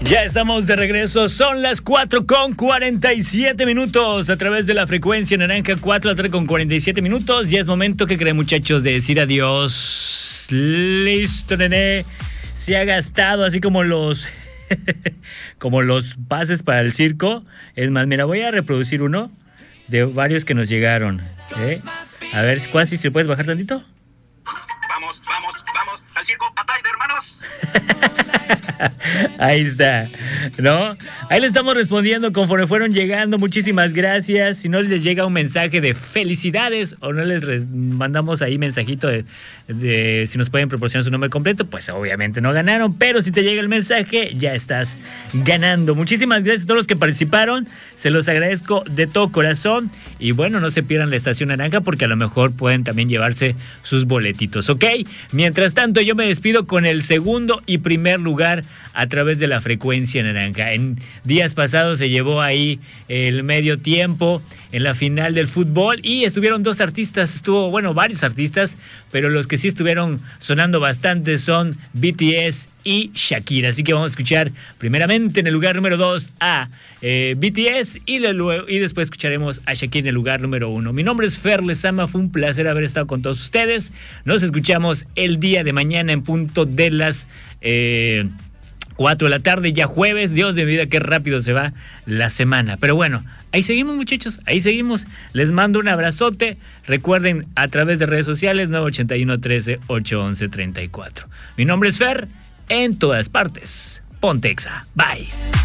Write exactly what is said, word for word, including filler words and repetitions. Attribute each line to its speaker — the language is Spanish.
Speaker 1: Ya estamos de regreso, son las cuatro con cuarenta y siete minutos a través de la frecuencia naranja, cuatro de la tarde con cuarenta y siete minutos. Ya es momento, que creen, muchachos, de decir adiós. Listo, nene. Se ha gastado así como los como los pases para el circo. Es más, mira, voy a reproducir uno de varios que nos llegaron, ¿eh? A ver, ¿cuál, si se puedes bajar tantito?
Speaker 2: Vamos, vamos, vamos al circo Ataide, hermanos.
Speaker 1: Ahí está, ¿no? Ahí le estamos respondiendo conforme fueron llegando. Muchísimas gracias. Si no les llega un mensaje de felicidades o no les res- mandamos ahí mensajito de, de si nos pueden proporcionar su nombre completo, pues obviamente no ganaron. Pero si te llega el mensaje, ya estás ganando. Muchísimas gracias a todos los que participaron. Se los agradezco de todo corazón. Y bueno, no se pierdan la Estación Naranja, porque a lo mejor pueden también llevarse sus boletitos, ¿ok? Mientras tanto, yo me despido con el segundo y primer lugar a través de la frecuencia naranja. En días pasados se llevó ahí el medio tiempo en la final del fútbol y estuvieron dos artistas, estuvo, bueno, varios artistas, pero los que sí estuvieron sonando bastante son B T S y Shakira. Así que vamos a escuchar primeramente en el lugar número dos a eh, B T S y, de luego, y después escucharemos a Shakira en el lugar número uno. Mi nombre es Fer Lezama, fue un placer haber estado con todos ustedes. Nos escuchamos el día de mañana en punto de las Eh, cuatro de la tarde, ya jueves. Dios de mi vida, qué rápido se va la semana. Pero bueno, ahí seguimos, muchachos, ahí seguimos. Les mando un abrazote. Recuerden, a través de redes sociales, nueve ochenta y uno, trece, ocho once, treinta y cuatro. Mi nombre es Fer, en todas partes. Pontexa. Bye.